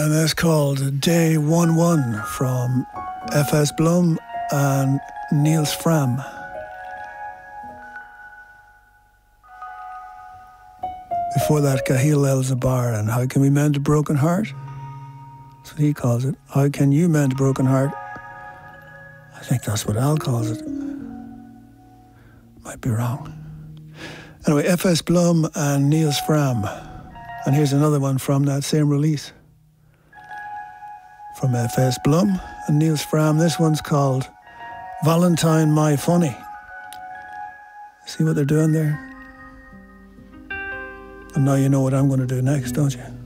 And that's called Day 1-1 from F.S. Blum and Niels Fram. Before that, Cahill El-Zabar and How Can We Mend a Broken Heart? That's what he calls it. How Can You Mend a Broken Heart? I think that's what Al calls it. Might be wrong. Anyway, F.S. Blum and Niels Fram. And here's another one from that same release. From F.S. Blum and Niels Fram. This one's called Valentine My Funny. See what they're doing there? And now you know what I'm going to do next, don't you?